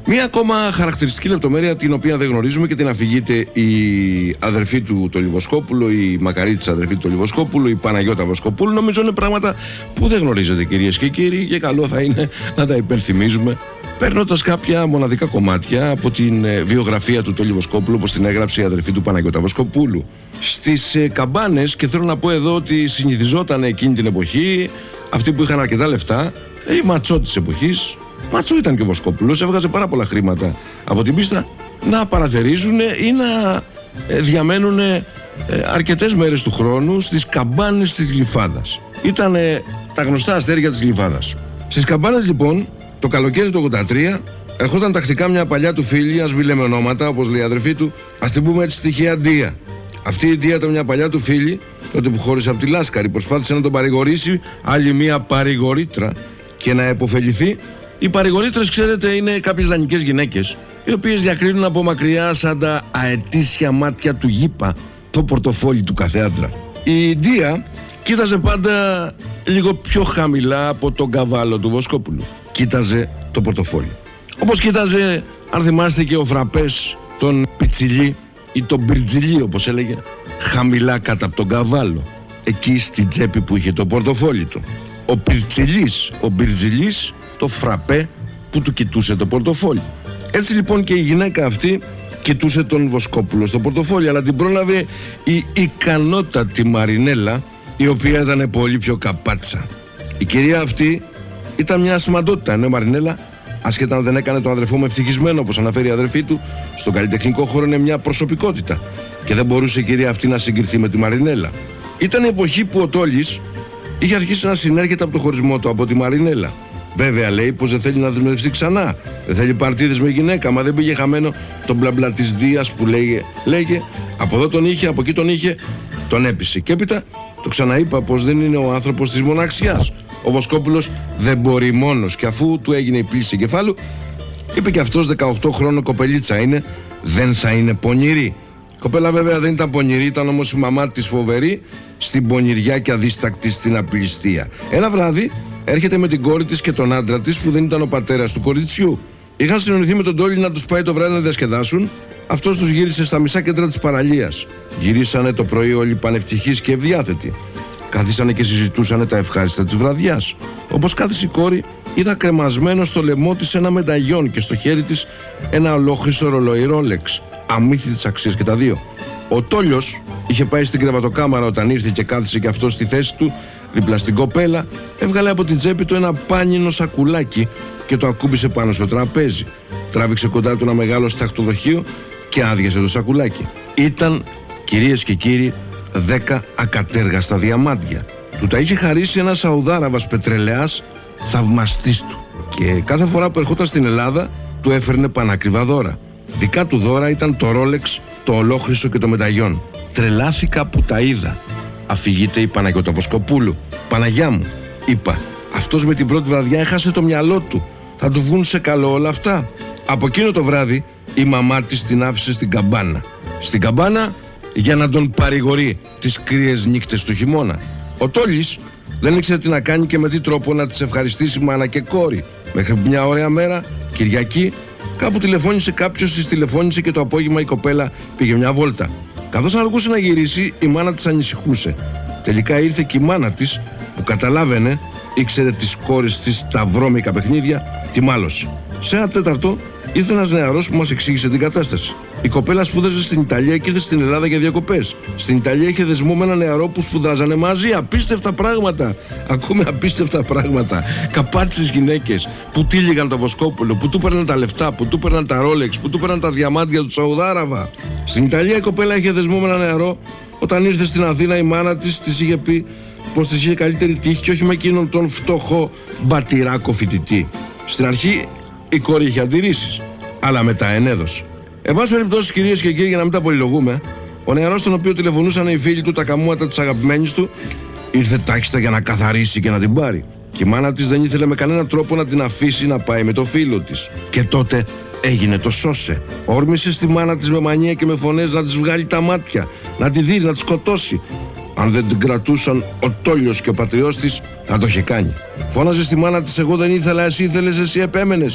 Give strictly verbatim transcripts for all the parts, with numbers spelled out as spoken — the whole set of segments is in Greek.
Μία ακόμα χαρακτηριστική λεπτομέρεια την οποία δεν γνωρίζουμε και την αφηγείται η αδερφή του το Λιβοσκόπουλο, η μακαρίτσα αδερφή του το Λιβοσκόπουλο, η Παναγιώτα Βοσκοπούλου. Νομίζω είναι πράγματα που δεν γνωρίζετε, κυρίες και κύριοι, και καλό θα είναι να τα υπενθυμίζουμε, παίρνοντας κάποια μοναδικά κομμάτια από την ε, βιογραφία του το Λιβοσκόπουλου, όπως την έγραψε η αδερφή του Παναγιώτα Βοσκοπούλου. Στις ε, καμπάνες, και θέλω να πω εδώ ότι συνηθιζόταν εκείνη την εποχή, αυτοί που είχαν αρκετά λεφτά, οι ματσό της εποχής, ματσό ήταν και ο Βοσκόπουλος, έβγαζε πάρα πολλά χρήματα από την πίστα, να παραθερίζουν ή να ε, διαμένουν ε, αρκετές μέρες του χρόνου στις καμπάνες της Γλυφάδας. Ήταν ε, τα γνωστά αστέρια της Γλυφάδας. Στις καμπάνες λοιπόν, το καλοκαίρι του ογδόντα τρία, ερχόταν τακτικά μια παλιά του φίλη, ας μην λέμε ονόματα, όπως λέει η αδερφή του, ας την πούμε έτσι στοιχεία Ντία. Αυτή η Ντία ήταν μια παλιά του φίλη, τότε που χώρισε από τη Λάσκαρη, προσπάθησε να τον παρηγορήσει, άλλη μια παρηγορήτρα, και να επωφεληθεί. Οι παρηγορήτρες, ξέρετε, είναι κάποιες δανεικές γυναίκες, οι οποίες διακρίνουν από μακριά σαν τα αετήσια μάτια του γήπα το πορτοφόλι του κάθε άντρα. Η Ντία κοίταζε πάντα λίγο πιο χαμηλά από τον καβάλο του Βοσκόπουλου. Κοίταζε το πορτοφόλι. Όπως κοίταζε, αν θυμάστε, και ο Φραπές τον Πιτσιλί ή τον Μπιρτζιλί, όπως έλεγε, χαμηλά κάτω από τον καβάλο, εκεί στην τσέπη που είχε το πορτοφόλι του. Ο Πιρτσιλής, ο Μπιρτζιλής, το Φραπέ που του κοιτούσε το πορτοφόλι. Έτσι λοιπόν και η γυναίκα αυτή κοιτούσε τον Βοσκόπουλο στο πορτοφόλι, αλλά την πρόλαβε η ικανότατη Μαρινέλα, η οποία ήταν πολύ πιο καπάτσα. Η κυρία αυτή ήταν μια σημαντότητα, ενώ η Μαρινέλα, ασχετά αν δεν έκανε τον αδερφό μου ευτυχισμένο, όπως αναφέρει η αδερφή του, στον καλλιτεχνικό χώρο είναι μια προσωπικότητα και δεν μπορούσε η κυρία αυτή να συγκριθεί με τη Μαρινέλα. Ήταν η εποχή που ο Τόλης είχε αρχίσει να συνέρχεται από το χωρισμό του από τη Μαρινέλα. Βέβαια, λέει πως δεν θέλει να δεσμευτεί ξανά. Δεν θέλει παρτίδες με γυναίκα, μα δεν πήγε χαμένο τον μπλα μπλα της Δίας που λέγε, λέγε. Από εδώ τον είχε, από εκεί τον είχε, τον έπεισε. Και έπειτα το ξαναείπα πως δεν είναι ο άνθρωπος της μοναξιάς. Ο Βοσκόπουλος δεν μπορεί μόνος, και αφού του έγινε η πλήση εγκεφάλου, είπε και αυτός δεκαοκτώ χρόνο κοπελίτσα είναι, δεν θα είναι πονηρή. Η κοπέλα βέβαια δεν ήταν πονηρή, ήταν όμως η μαμά της φοβερή, στην πονηριά και αδίστακτη στην απληστία. Ένα βράδυ έρχεται με την κόρη της και τον άντρα της, που δεν ήταν ο πατέρας του κοριτσιού. Είχαν συνονιθεί με τον Τόλι να τους πάει το βράδυ να διασκεδάσουν. Αυτός τους γύρισε στα μισά κέντρα της παραλίας. Γυρίσανε το πρωί όλοι πανευτυχείς και ευδιάθετοι. Κάθισανε και συζητούσανε τα ευχάριστα της βραδιάς. Όπως κάθισε η κόρη, είδα κρεμασμένο στο λαιμό της ένα μενταγιόν και στο χέρι της ένα ολόχρυσο ρολόι Ρόλεξ. Αμύθιτες αξίες και τα δύο. Ο Τόλιος είχε πάει στην κρεβατοκάμαρα όταν ήρθε και κάθισε και αυτό στη θέση του, δίπλα στην κοπέλα, έβγαλε από την τσέπη του ένα πάνινο σακουλάκι και το ακούμπησε πάνω στο τραπέζι. Τράβηξε κοντά του ένα μεγάλο σταχτοδοχείο και άδειασε το σακουλάκι. Ήταν, κυρίες και κύριοι, δέκα ακατέργαστα διαμάντια. Του τα είχε χαρίσει ένας Σαουδάραβας πετρελαιάς θαυμαστής του. Και κάθε φορά που ερχόταν στην Ελλάδα, του έφερνε πανάκριβα δώρα. Δικά του δώρα ήταν το Ρόλεξ, το ολόχρυσο και το μεταγιόν. Τρελάθηκα που τα είδα. Αφηγείται η Παναγιώτα Βοσκοπούλου. Παναγιά μου, είπα, αυτός με την πρώτη βραδιά έχασε το μυαλό του. Θα του βγουν σε καλό όλα αυτά. Από εκείνο το βράδυ η μαμά της την άφησε στην καμπάνα. Στην καμπάνα για να τον παρηγορεί τις κρύες νύχτες του χειμώνα. Ο Τόλης δεν ήξερε τι να κάνει και με τι τρόπο να τις ευχαριστήσει μάνα και κόρη. Μέχρι μια ωραία μέρα, Κυριακή, κάπου τηλεφώνησε κάποιος, της τηλεφώνησε και το απόγευμα η κοπέλα πήγε μια βόλτα. Καθώς αργούσε να γυρίσει, η μάνα της ανησυχούσε. Τελικά ήρθε και η μάνα της, που καταλάβαινε, ήξερε τις κόρες της τα βρώμικα παιχνίδια, τη μάλωσε. Σε ένα τέταρτο ήρθε ένας νεαρός που μας εξήγησε την κατάσταση. Η κοπέλα σπούδαζε στην Ιταλία και ήρθε στην Ελλάδα για διακοπές. Στην Ιταλία είχε δεσμό με ένα νεαρό που σπουδάζανε μαζί. Απίστευτα πράγματα. Ακούμε απίστευτα πράγματα. Καπάτσες γυναίκες που τύλιγαν το Βοσκόπουλο, που του παίρναν τα λεφτά, που του παίρναν τα Ρόλεξ, που του παίρναν τα διαμάντια του Σαουδάραβα. Στην Ιταλία η κοπέλα είχε δεσμό με ένα νεαρό. Όταν ήρθε στην Αθήνα, η μάνα της της είχε πει πως της είχε καλύτερη τύχη και όχι με εκείνον τον φτωχό μπατηράκο φοιτητή. Στην αρχή η κόρη είχε αντιρρήσεις, αλλά μετά ενέδωσε. Εν πάση περιπτώσει, κυρίες και κύριοι, για να μην τα πολυλογούμε, ο νεαρός, τον οποίο τηλεφωνούσαν οι φίλοι του τα καμούατα της αγαπημένης του, ήρθε τάχιστα για να καθαρίσει και να την πάρει. Και η μάνα της δεν ήθελε με κανέναν τρόπο να την αφήσει να πάει με το φίλο της. Και τότε έγινε το σώσε. Όρμησε στη μάνα της με μανία και με φωνές να της βγάλει τα μάτια, να τη δει, να τη σκοτώσει. Αν δεν την κρατούσαν ο Τόλιος και ο πατριός της, θα το είχε κάνει. Φώναζε στη μάνα της: εγώ δεν ήθελα, εσύ ήθελες, εσύ επέμενες.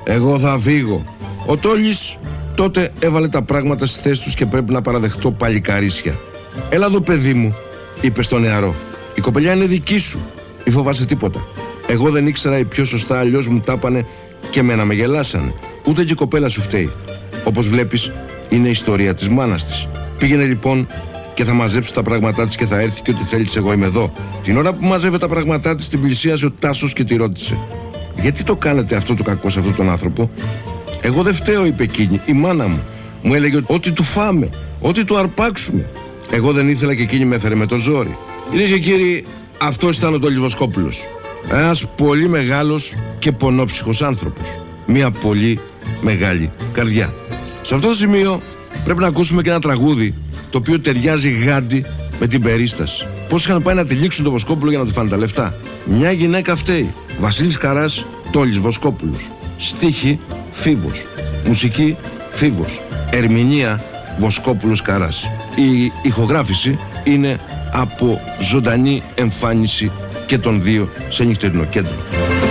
Εγώ θα φύγω. Ο Τόλης τότε έβαλε τα πράγματα στη θέση τους και πρέπει να παραδεχτώ παλικαρίσια. Έλα εδώ, παιδί μου, είπε στο νεαρό. Η κοπελιά είναι δική σου. Μη φοβάσαι τίποτα. Εγώ δεν ήξερα ή πιο σωστά, αλλιώς μου τάπανε και εμένα με γελάσανε. Ούτε και η κοπέλα σου φταίει. Όπως βλέπεις, είναι η ιστορία της μάνας της. Πήγαινε λοιπόν και θα μαζέψει τα πράγματά της και θα έρθει και ό,τι θέλεις, εγώ είμαι εδώ. Την ώρα που μαζεύε τα πράγματά της, την πλησίασε ο Τάσος και τη ρώτησε: γιατί το κάνετε αυτό το κακό σε αυτόν τον άνθρωπο? Εγώ δεν φταίω, είπε εκείνη. Η μάνα μου μου έλεγε ότι του φάμε, ότι του αρπάξουμε. Εγώ δεν ήθελα και εκείνη με έφερε με το ζόρι. Κυρίες και κύριοι, αυτός ήταν ο Τόλης Βοσκόπουλος. Ένας πολύ μεγάλος και πονόψυχος άνθρωπος. Μια πολύ μεγάλη καρδιά. Σε αυτό το σημείο πρέπει να ακούσουμε και ένα τραγούδι το οποίο ταιριάζει γάντι με την περίσταση. Πώς είχαν πάει να τυλίξουν τον Βοσκόπουλο για να του φάνε τα λεφτά. Μια γυναίκα φταίει. Βασίλης Καράς, Τόλης Βοσκόπουλος. Στίχη Φίβος. Μουσική Φίβος. Ερμηνεία Βοσκόπουλος Καράς. Η ηχογράφηση είναι από ζωντανή εμφάνιση και των δύο σε νυχτερινό κέντρο.